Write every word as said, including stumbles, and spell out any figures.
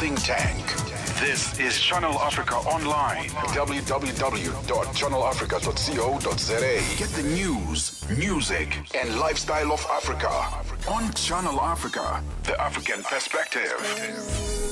think tank. This is Channel Africa Online. w w w dot channel africa dot co dot za. Get the news, music, and lifestyle of Africa on Channel Africa, the African perspective.